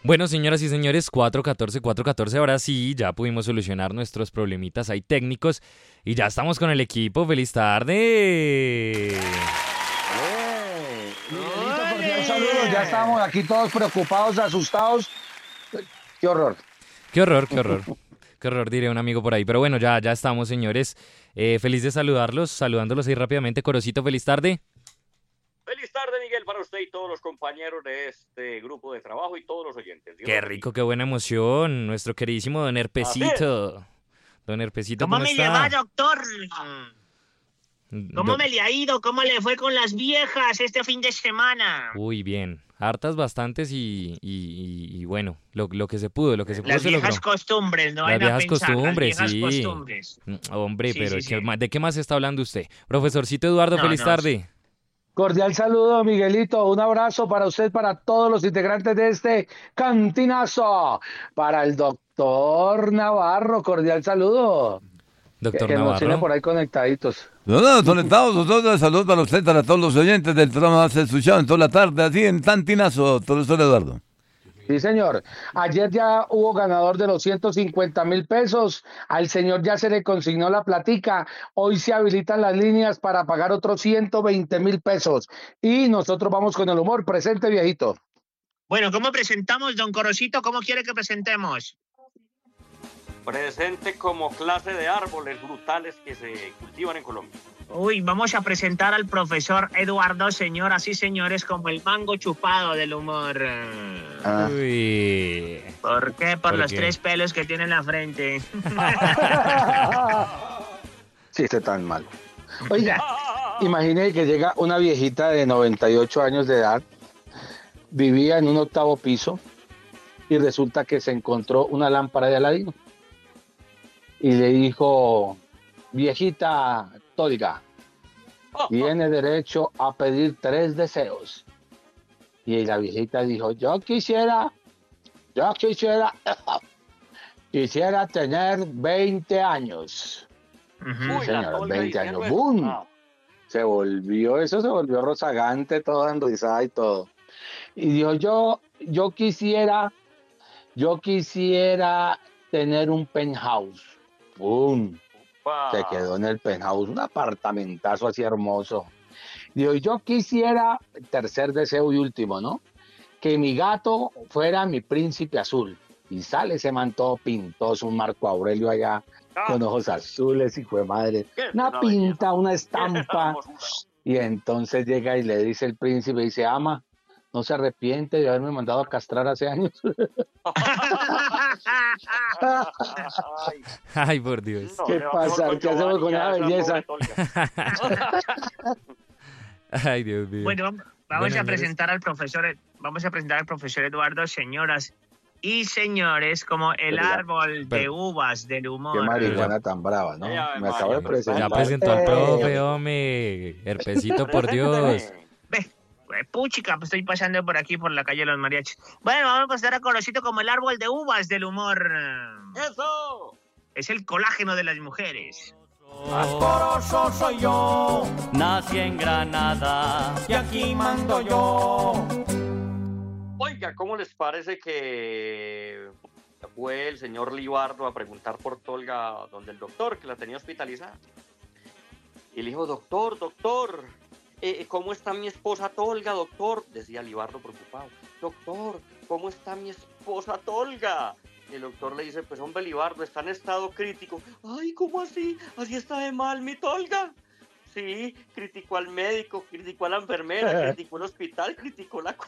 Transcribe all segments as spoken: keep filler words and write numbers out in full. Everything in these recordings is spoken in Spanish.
Bueno, señoras y señores, cuatro catorce, cuatro catorce, ahora sí, ya pudimos solucionar nuestros problemitas ahí técnicos y ya estamos con el equipo. ¡Feliz tarde! ¡Eh! Miguelito, cordial saludo. Ya estamos aquí todos preocupados, asustados. ¡Qué horror! ¡Qué horror, qué horror! ¡Qué horror!, diría un amigo por ahí. Pero bueno, ya, ya estamos, señores. Eh, feliz de saludarlos, saludándolos ahí rápidamente. Corocito, feliz tarde. Feliz tarde, Miguel, para usted y todos los compañeros de este grupo de trabajo y todos los oyentes. Dios Qué rico, qué buena emoción. Nuestro queridísimo don Herpesito. Don Herpesito, ¿cómo, ¿Cómo me está? le va, doctor? ¿Cómo Do- me le ha ido? ¿Cómo le fue con las viejas este fin de semana? Uy, bien. Hartas bastantes y, y, y- y bueno, lo, lo que se pudo, lo que se pudo Las se viejas logró. costumbres, no Las vayan a viejas pensar, costumbres, las viejas sí. costumbres. Mm, Hombre, Sí, pero sí, ¿qué sí. más- ¿de qué más está hablando usted? Profesorcito Eduardo, No, feliz no, tarde. Cordial saludo, Miguelito. Un abrazo para usted, para todos los integrantes de este cantinazo. Para el doctor Navarro, cordial saludo. Que, Doctor que nos tiene Navarro. por ahí conectaditos. No, no, conectados nosotros, saludos para usted, para todos los oyentes del programa más escuchado en toda la tarde, así en Tantinazo, profesor Eduardo. Sí, señor. Ayer ya hubo ganador de los ciento cincuenta mil pesos. Al señor ya se le consignó la platica. Hoy se habilitan las líneas para pagar otros ciento veinte mil pesos. Y nosotros vamos con el humor. Presente, viejito. Bueno, ¿cómo presentamos, don Corosito? ¿Cómo quiere que presentemos? Presente como clase de árboles brutales que se cultivan en Colombia. Uy, vamos a presentar al profesor Eduardo, señoras y señores, como el mango chupado del humor. Ah. Uy. ¿Por qué? Por, ¿Por los qué? tres pelos que tiene en la frente. Sí, está tan mal. Oiga, imagine que llega una viejita de noventa y ocho años de edad, vivía en un octavo piso y resulta que se encontró una lámpara de Aladino. Y le dijo, viejita Tolga, tiene derecho a pedir tres deseos. Y la viejita dijo, yo quisiera, yo quisiera, quisiera tener veinte años. Ujú. Sí, Uy, la señora, Tolga veinte diciendo años. eso. ¡Bum! Ah, Se volvió, eso se volvió rozagante, toda enrizada y todo. Y dijo, yo, yo quisiera, yo quisiera tener un penthouse. ¡Pum! pa. Se quedó en el penthouse, un apartamentazo así hermoso. Dijo, yo quisiera, tercer deseo y último, ¿no? Que mi gato fuera mi príncipe azul. Y sale ese man todo pintoso, un Marco Aurelio allá, Ah, con ojos azules, hijo de madre. qué Una una pinta, una belleza. Qué estampa. hermosura. Y entonces llega y le dice el príncipe, dice, ama, no se arrepiente de haberme mandado a castrar hace años. Ay, Ay, por Dios. no, ¿Qué le va pasa? mejor con ¿Qué hacemos Giovanni con que esa a esa belleza? pobre Tolga. Ay, Dios mío. Bueno, vamos, vamos Bueno, a señores. presentar al profesor, vamos a presentar al profesor Eduardo, señoras y señores, como el Pero ya- árbol de pero- uvas del Qué humor. marihuana tan brava, ¿no? Ya, Me acabo de María, presentar. Ya presentó al ¡Eh! profe, hombre. Herpesito, por Dios. Presénteme. Ve, pues, puchica, pues estoy pasando por aquí, por la calle de los mariachis. Bueno, vamos a presentar a Corosito como el árbol de uvas del humor. ¡Eso! Es el colágeno de las mujeres. Más poroso soy yo, nací en Granada y aquí mando yo. Oiga, ¿cómo les parece que fue el señor Libardo a preguntar por Tolga donde el doctor que la tenía hospitalizada? Y le dijo, doctor, doctor, eh, ¿cómo está mi esposa Tolga, doctor? Decía Libardo preocupado. Doctor, ¿cómo está mi esposa Tolga? Y el doctor le dice, pues hombre Libardo, está en estado crítico. Ay, ¿cómo así? ¿Así está de mal mi Tolga? Sí, criticó al médico, criticó a la enfermera, criticó el hospital, criticó la...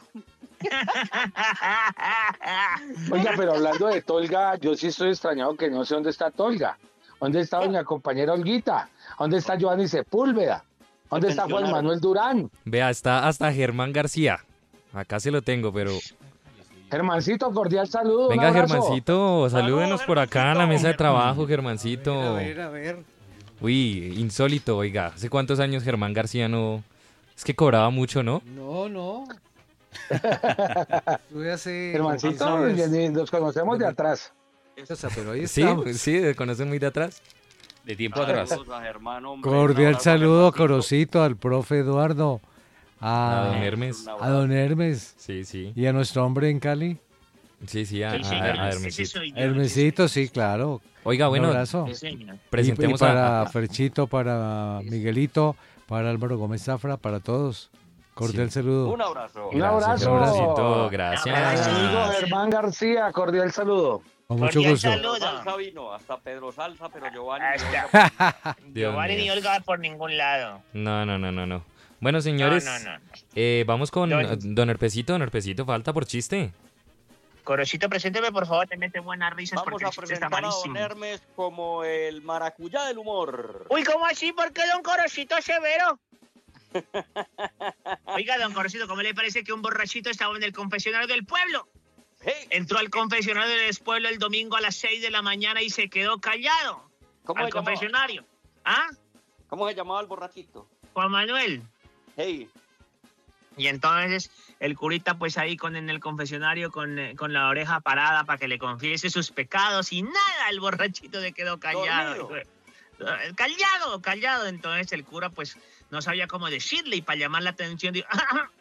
Oiga, pero hablando de Tolga, yo sí estoy extrañado que no sé dónde está Tolga. ¿Dónde está doña compañera Olguita? ¿Dónde está Giovanni Sepúlveda? ¿Dónde está Juan pensionaron. Manuel Durán? Vea, está hasta Germán García. Acá se lo tengo, pero... Germancito, cordial saludo. un Venga, abrazo. Germancito, salúdenos por acá en la mesa de trabajo, A Germancito. ver, a ver. Uy, insólito, oiga. ¿Hace cuántos años Germán García no...? Es que cobraba mucho, ¿no? No, no. Estuve hace... Germancito, quince años. nos conocemos de atrás. O sea, pero ahí Sí, estamos. sí, ¿se conocen muy de atrás? De tiempo atrás. Saludos a Germán, hombre. Un Cordial abrazo a saludo, Germancito. Corosito, al profe Eduardo, A a, don Hermes. Un a abrazo. don Hermes Sí, sí. y a nuestro hombre en Cali. Sí, sí, a, Sí, a- señor, a ese Hermesito. soy yo, Hermesito, sí, claro. Oiga, Un bueno, abrazo. sí, señor. presentemos y, y para a... a- Ferchito, para Miguelito, para Álvaro Gómez Zafra, para todos. Cordial saludo. Un abrazo. Un Gracias, abrazo. Hermesito, gracias. Amigo Germán García, cordial saludo. Con mucho Cordial gusto. saludo. Pedro Salsa vino, hasta Pedro Salsa, pero Giovanni. Hasta Dios Giovanni mío. ni Olga por ningún lado. No, no, no, no, no. Bueno, señores, No, no, no. eh, vamos con Don- eh, don Herpesito. Don Herpesito, falta por chiste. Corocito, presénteme, por favor, te mete buenas risas Vamos porque a el chiste está presentar a malísimo. don Hermes como el maracuyá del humor. Uy, ¿cómo así? ¿Por qué don Corocito severo? Oiga, don Corocito, ¿cómo le parece que un borrachito estaba en el confesionario del pueblo? Hey, Entró al confesionario del pueblo el domingo a las seis de la mañana y se quedó callado. ¿Cómo Al se llamaba? confesionario. ¿Ah? ¿Cómo se llamaba el borrachito? Juan Manuel. Hey, Y entonces el curita pues ahí con en el confesionario con, eh, con la oreja parada para que le confiese sus pecados y nada, el borrachito se quedó callado. Dormido. Eh, Callado, callado. Entonces el cura pues no sabía cómo decirle y para llamar la atención dijo...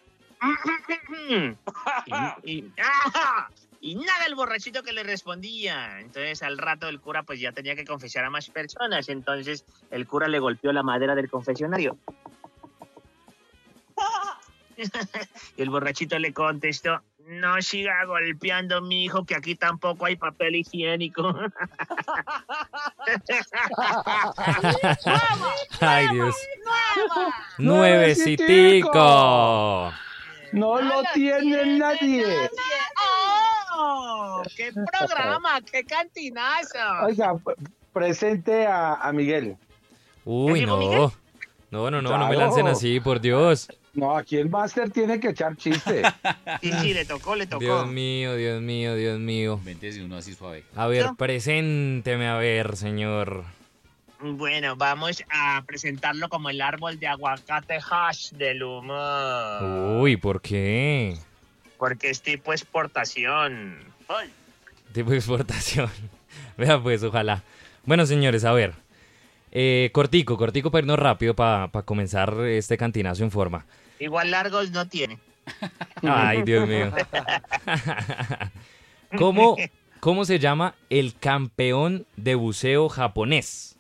y, y- y nada el borrachito que le respondía. Entonces al rato el cura pues ya tenía que confesar a más personas. Entonces el cura le golpeó la madera del confesionario. Y el borrachito le contestó, no siga golpeando, mi hijo, que aquí tampoco hay papel higiénico. Ay, Dios. Nuevecitico. No lo tiene nadie. ¡Oh! ¡Qué programa! ¡Qué cantinazo! Oiga, p- presente a, a Miguel. Uy, dijo no. Miguel? No, no, no, no me Claro. lancen así, por Dios. No, aquí el máster tiene que echar chiste. Sí, sí, le tocó, le tocó. Dios mío, Dios mío, Dios mío. Véntese uno así suave. A ver, ¿No? presénteme, a ver, señor. Bueno, vamos a presentarlo como el árbol de aguacate hash del humor. Uy, ¿por qué? Porque es tipo exportación. ay, Tipo de exportación. Vea pues, ojalá. Bueno, señores, a ver. Eh, cortico, cortico para irnos rápido para comenzar este cantinazo en forma. Igual largos no tiene. Ay, Dios mío. ¿Cómo, ¿Cómo se llama el campeón de buceo japonés?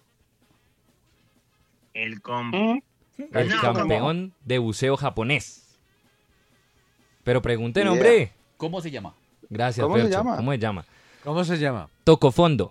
El com... ¿Mm? El No, campeón de buceo japonés. Pero pregunten, Idea. hombre. ¿Cómo se llama? Gracias, ¿Cómo se Fercho. llama? ¿Cómo se llama? ¿Cómo se llama? Tocofondo.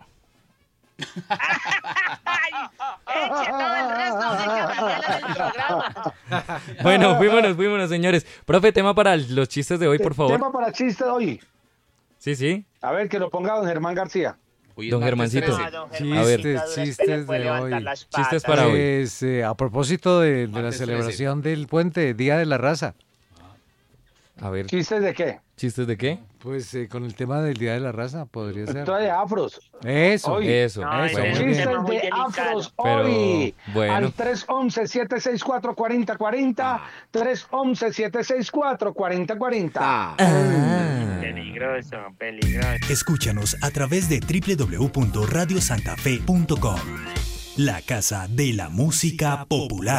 ¡Ay! ¡Eche todo el resto de carreteras del programa! Bueno, fuímonos, fuímonos, señores. Profe, tema para los chistes de hoy, por favor. Tema para chiste de hoy. Sí, sí. A ver, que lo ponga don Germán García. Hoy es Don martes Germancito. trece. No, don Chistes, Germancito, dura, chistes espere, puede de levantar hoy. las Chistes patas. para hoy. Pues, eh, a propósito de, de la Martes celebración del puente, Día de la Raza, A ver, ¿Chistes de qué? ¿chistes de qué? pues eh, con el tema del Día de la Raza podría ser. Trae afros. Eso. Hoy. Eso. No, eso, ese es un muy bien. Chistes tema muy de delicado. afros Pero, hoy. bueno. Al tres once, siete seis cuatro, cuatro cero cuatro cero. tres once, siete seis cuatro, cuatro cero cuatro cero. Peligroso, peligroso. Escúchanos a través de doble u doble u doble u punto radio santa fe punto com. La casa de la música popular.